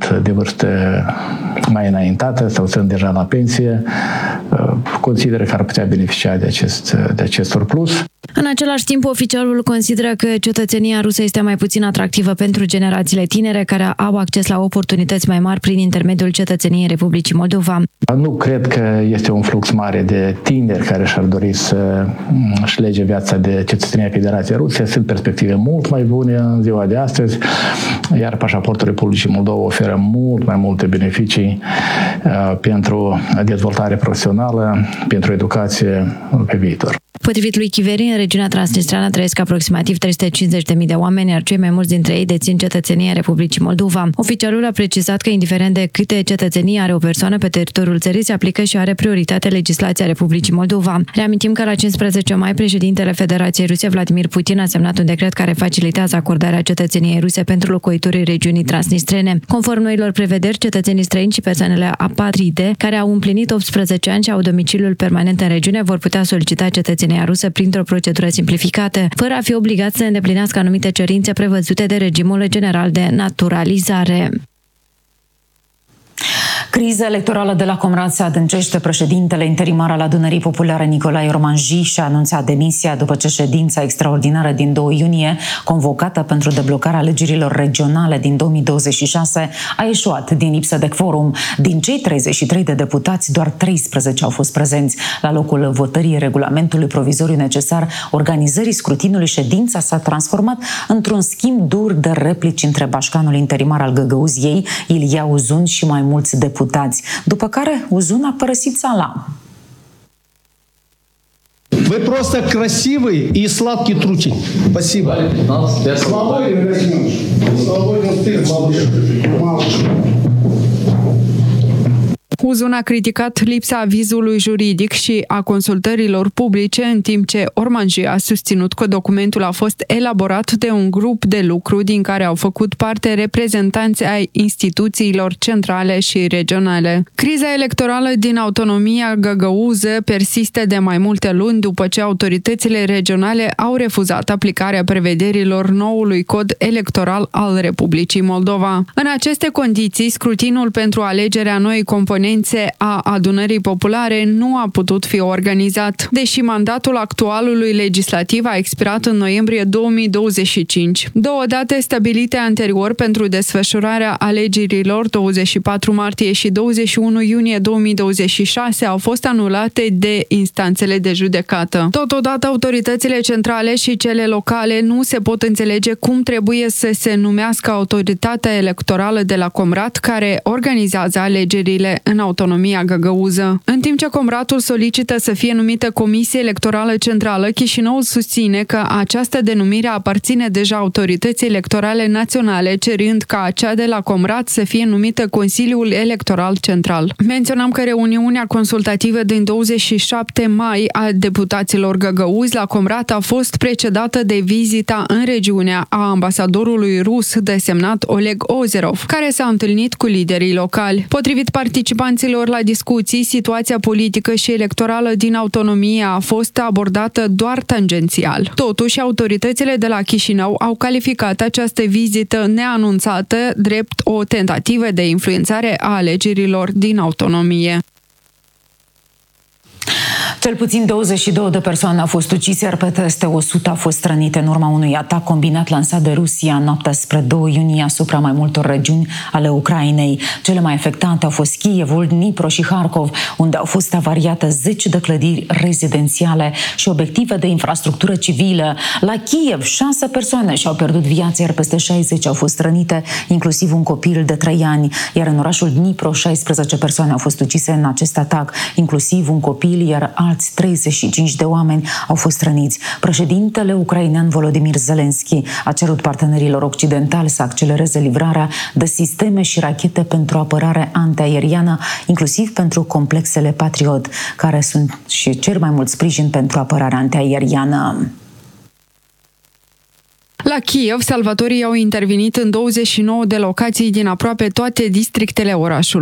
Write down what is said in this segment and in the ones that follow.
sunt de vârstă mai înaintată sau sunt deja la pensie, consideră că ar putea beneficia de acest surplus. În același timp, oficialul consideră că cetățenia rusă este mai puțin atractivă pentru generațiile tinere care au acces la oportunități mai mari prin intermediul cetățeniei Republicii Moldova. Nu cred că este un flux mare de tineri care și-ar dori să-și lege viața de cetățenia Federației Rusiei. Sunt perspective mult mai bune în ziua de astăzi, iar pașaportul Republicii Moldova oferă mult mai multe beneficii pentru dezvoltare profesională, pentru educație pe viitor. Potrivit lui Chiveri, în regiunea transnistreană trăiesc aproximativ 350.000 de oameni, iar cei mai mulți dintre ei dețin cetățenia Republicii Moldova. Oficialul a precizat că, indiferent de câte cetățenii are o persoană pe teritoriul țării, se aplică și are prioritate legislația Republicii Moldova. Reamintim că la 15 mai, președintele Federației Ruse, Vladimir Putin, a semnat un decret care facilitează acordarea cetățeniei ruse pentru locuitorii regiunii transnistrene. Conform noilor prevederi, cetățenii străini și persoanele apatride care au împlinit 18 ani și au domiciliul permanent în regiune vor putea solicita cetățenia rusă printr-o procedură simplificată, fără a fi obligați să îndeplinească anumite cerințe prevăzute de regimul general de naturalizare. Criza electorală de la Comrat se adâncește. Președintele interimar al Adunării Populare, Nicolae Ormanji, și-a anunțat demisia după ce ședința extraordinară din 2 iunie, convocată pentru deblocarea alegerilor regionale din 2026, a eșuat din lipsă de quorum. Din cei 33 de deputați, doar 13 au fost prezenți. La locul votării regulamentului provizoriu necesar organizării scrutinului, ședința s-a transformat într-un schimb dur de replici între bașcanul interimar al Găgăuziei, Ilia Uzun, și mai mulți deputați. După care Uzun a părăsit sala. Вы просто красивый и сладкий трутень. Спасибо. Свободен, Владимирович. Свободен ты, малыш. Uzun a criticat lipsa avizului juridic și a consultărilor publice, în timp ce Ormanji a susținut că documentul a fost elaborat de un grup de lucru din care au făcut parte reprezentanți ai instituțiilor centrale și regionale. Criza electorală din autonomia găgăuză persistă de mai multe luni după ce autoritățile regionale au refuzat aplicarea prevederilor noului cod electoral al Republicii Moldova. În aceste condiții, scrutinul pentru alegerea noii componențe a Adunării Populare nu a putut fi organizat, deși mandatul actualului legislativ a expirat în noiembrie 2025. Două date stabilite anterior pentru desfășurarea alegerilor, 24 martie și 21 iunie 2026, au fost anulate de instanțele de judecată. Totodată, autoritățile centrale și cele locale nu se pot înțelege cum trebuie să se numească autoritatea electorală de la Comrat care organizează alegerile în autonomia găgăuză. În timp ce Comratul solicită să fie numită Comisie Electorală Centrală, Chișinăul susține că această denumire aparține deja autorității electorale naționale, cerând ca cea de la Comrat să fie numită Consiliul Electoral Central. Menționam că reuniunea consultativă din 27 mai a deputaților găgăuzi la Comrat a fost precedată de vizita în regiunea a ambasadorului rus desemnat Oleg Ozerov, care s-a întâlnit cu liderii locali. Potrivit participanților la discuții, situația politică și electorală din autonomie a fost abordată doar tangențial. Totuși, autoritățile de la Chișinău au calificat această vizită neanunțată drept o tentativă de influențare a alegerilor din autonomie. Cel puțin 22 de persoane au fost ucise, iar peste 100 au fost rănite în urma unui atac combinat lansat de Rusia în noaptea spre 2 iunie asupra mai multor regiuni ale Ucrainei. Cele mai afectate au fost Kievul, Dnipro și Harkov, unde au fost avariate 10 de clădiri rezidențiale și obiective de infrastructură civilă. La Kiev, 6 persoane și-au pierdut viața, iar peste 60 au fost rănite, inclusiv un copil de 3 ani. Iar în orașul Dnipro, 16 persoane au fost ucise în acest atac, inclusiv un copil, iar alți 35 de oameni au fost răniți. Președintele ucrainean Volodymyr Zelensky a cerut partenerilor occidentali să accelereze livrarea de sisteme și rachete pentru apărare antiaeriană, inclusiv pentru complexele Patriot, care sunt și cer mai mult sprijin pentru apărarea antiaeriană. La Kiev, salvatorii au intervenit în 29 de locații din aproape toate districtele orașului.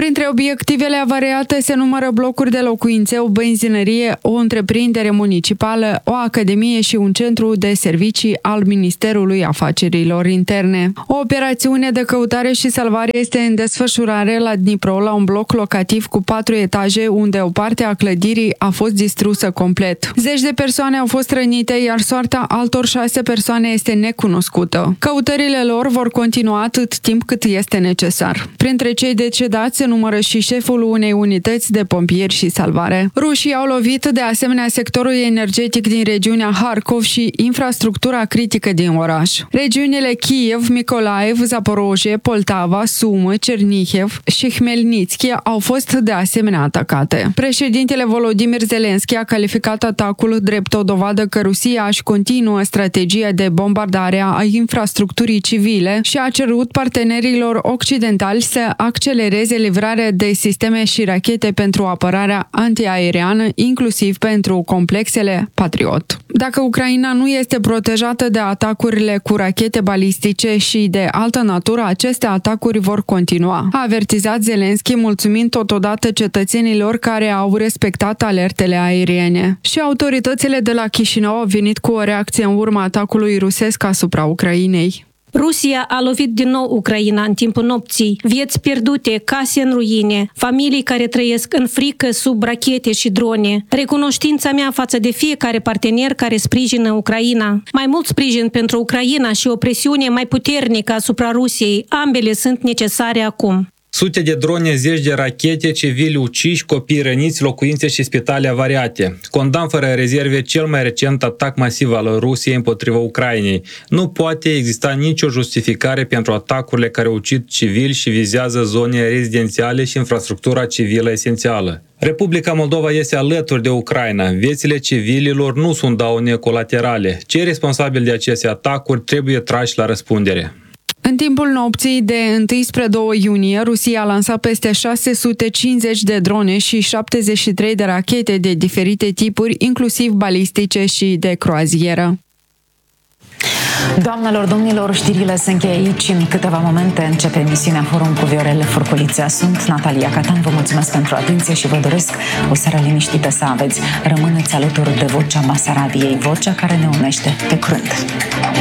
Printre obiectivele avariate se numără blocuri de locuințe, o benzinărie, o întreprindere municipală, o academie și un centru de servicii al Ministerului Afacerilor Interne. O operațiune de căutare și salvare este în desfășurare la Dnipro, la un bloc locativ cu 4 etaje, unde o parte a clădirii a fost distrusă complet. Zeci de persoane au fost rănite, iar soarta altor 6 persoane este necunoscută. Căutările lor vor continua atât timp cât este necesar. Printre cei decedați se numără și șeful unei unități de pompieri și salvare. Rușii au lovit de asemenea sectorul energetic din regiunea Harkov și infrastructura critică din oraș. Regiunile Kiev, Mykolaiv, Zaporozhye, Poltava, Sumă, Cernihiv și Hmelnitski au fost de asemenea atacate. Președintele Volodymyr Zelensky a calificat atacul drept o dovadă că Rusia își continuă strategia de bombardare a infrastructurii civile și a cerut partenerilor occidentali să accelereze livrarea de sisteme și rachete pentru apărarea antiaeriană, inclusiv pentru complexele Patriot. Dacă Ucraina nu este protejată de atacurile cu rachete balistice și de altă natură, aceste atacuri vor continua, a avertizat Zelensky, mulțumind totodată cetățenilor care au respectat alertele aeriene. Și autoritățile de la Chișinău au venit cu o reacție în urma atacului rusesc asupra Ucrainei. Rusia a lovit din nou Ucraina în timpul nopții. Vieți pierdute, case în ruine, familii care trăiesc în frică sub rachete și drone. Recunoștința mea față de fiecare partener care sprijină Ucraina. Mai mult sprijin pentru Ucraina și o presiune mai puternică asupra Rusiei. Ambele sunt necesare acum. Sute de drone, zeci de rachete, civili uciși, copii răniți, locuințe și spitale avariate. Condamn fără rezerve cel mai recent atac masiv al Rusiei împotriva Ucrainei. Nu poate exista nicio justificare pentru atacurile care ucid civili și vizează zone rezidențiale și infrastructura civilă esențială. Republica Moldova este alături de Ucraina. Viețile civililor nu sunt daune colaterale. Cei responsabili de aceste atacuri trebuie trași la răspundere. În timpul nopții de 1 spre 2 iunie, Rusia a lansat peste 650 de drone și 73 de rachete de diferite tipuri, inclusiv balistice și de croazieră. Doamnelor, domnilor, știrile se încheie aici. În câteva momente începe emisiunea Forum cu Viorel Furculiță. Sunt Natalia Catan, vă mulțumesc pentru atenție și vă doresc o seară liniștită să aveți. Rămâneți alături de Vocea Basarabiei, vocea care ne unește. Pe curând!